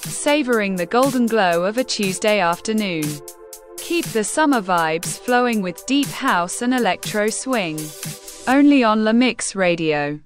savoring the golden glow of a Tuesday afternoon. Keep the summer vibes flowing with deep house and electro swing. Only on La Mix Radio.